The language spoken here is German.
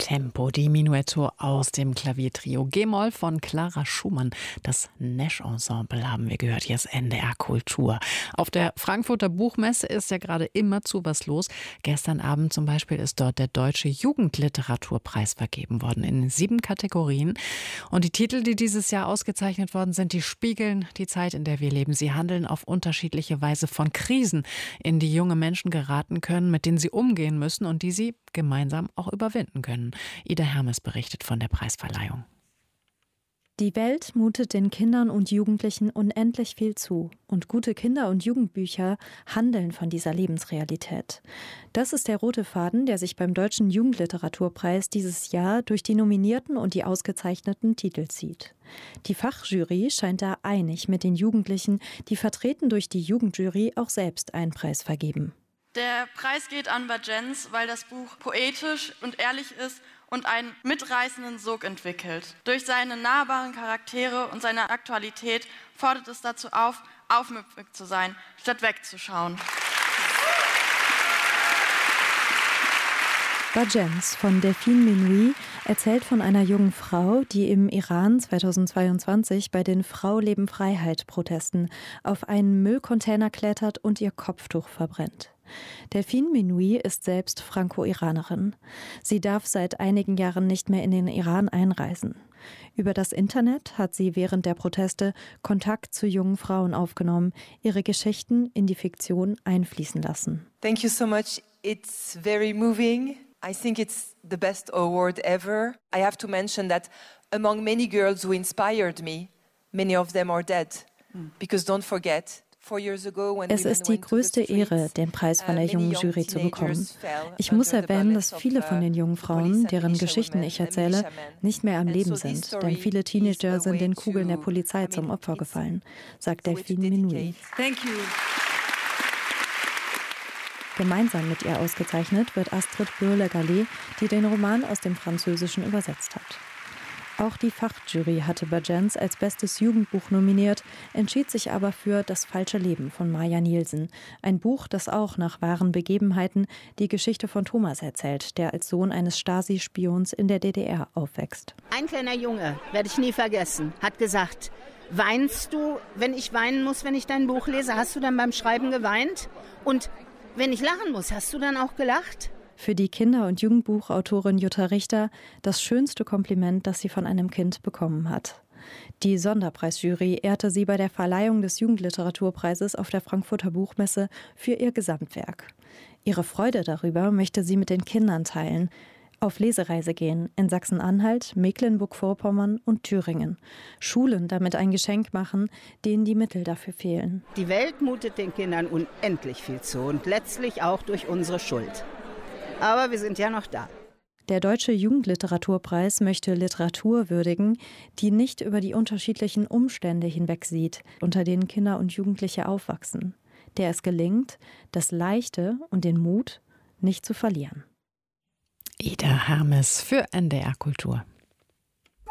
Tempo, die Menuetto aus dem Klaviertrio G-Moll von Clara Schumann. Das Nesch-Ensemble haben wir gehört, hier ist NDR Kultur. Auf der Frankfurter Buchmesse ist ja gerade immerzu was los. Gestern Abend zum Beispiel ist dort der Deutsche Jugendliteraturpreis vergeben worden in 7 Kategorien. Und die Titel, die dieses Jahr ausgezeichnet worden sind, die spiegeln die Zeit, in der wir leben. Sie handeln auf unterschiedliche Weise von Krisen, in die junge Menschen geraten können, mit denen sie umgehen müssen und die sie gemeinsam auch überwinden können. Ida Hermes berichtet von der Preisverleihung. Die Welt mutet den Kindern und Jugendlichen unendlich viel zu. Und gute Kinder- und Jugendbücher handeln von dieser Lebensrealität. Das ist der rote Faden, der sich beim Deutschen Jugendliteraturpreis dieses Jahr durch die nominierten und die ausgezeichneten Titel zieht. Die Fachjury scheint da einig mit den Jugendlichen, die vertreten durch die Jugendjury auch selbst einen Preis vergeben. Der Preis geht an Bajenz, weil das Buch poetisch und ehrlich ist und einen mitreißenden Sog entwickelt. Durch seine nahbaren Charaktere und seine Aktualität fordert es dazu auf, aufmüpfig zu sein, statt wegzuschauen. Bajenz von Delphine Menuit erzählt von einer jungen Frau, die im Iran 2022 bei den Frau-Leben-Freiheit-Protesten auf einen Müllcontainer klettert und ihr Kopftuch verbrennt. Delphine Menuit ist selbst Franco-Iranerin. Sie darf seit einigen Jahren nicht mehr in den Iran einreisen. Über das Internet hat sie während der Proteste Kontakt zu jungen Frauen aufgenommen, ihre Geschichten in die Fiktion einfließen lassen. Thank you so much. It's very moving. I think it's the best award ever. I have to mention that among many girls who inspired me, many of them are dead. Because don't forget, es ist die größte Ehre, den Preis von der jungen Jury zu bekommen. Ich muss erwähnen, dass viele von den jungen Frauen, deren Geschichten ich erzähle, nicht mehr am Leben sind, denn viele Teenager sind den Kugeln der Polizei zum Opfer gefallen, sagt Delphine Menuit. Gemeinsam mit ihr ausgezeichnet wird Astrid Bürle-Gallet, die den Roman aus dem Französischen übersetzt hat. Auch die Fachjury hatte Bajenz als bestes Jugendbuch nominiert, entschied sich aber für Das falsche Leben von Maja Nielsen. Ein Buch, das auch nach wahren Begebenheiten die Geschichte von Thomas erzählt, der als Sohn eines Stasi-Spions in der DDR aufwächst. Ein kleiner Junge, werde ich nie vergessen, hat gesagt: Weinst du, wenn ich weinen muss, wenn ich dein Buch lese? Hast du dann beim Schreiben geweint? Und wenn ich lachen muss, hast du dann auch gelacht? Für die Kinder- und Jugendbuchautorin Jutta Richter das schönste Kompliment, das sie von einem Kind bekommen hat. Die Sonderpreisjury ehrte sie bei der Verleihung des Jugendliteraturpreises auf der Frankfurter Buchmesse für ihr Gesamtwerk. Ihre Freude darüber möchte sie mit den Kindern teilen, auf Lesereise gehen in Sachsen-Anhalt, Mecklenburg-Vorpommern und Thüringen. Schulen damit ein Geschenk machen, denen die Mittel dafür fehlen. Die Welt mutet den Kindern unendlich viel zu und letztlich auch durch unsere Schuld. Aber wir sind ja noch da. Der Deutsche Jugendliteraturpreis möchte Literatur würdigen, die nicht über die unterschiedlichen Umstände hinwegsieht, unter denen Kinder und Jugendliche aufwachsen. Der es gelingt, das Leichte und den Mut nicht zu verlieren. Ida Hermes für NDR Kultur.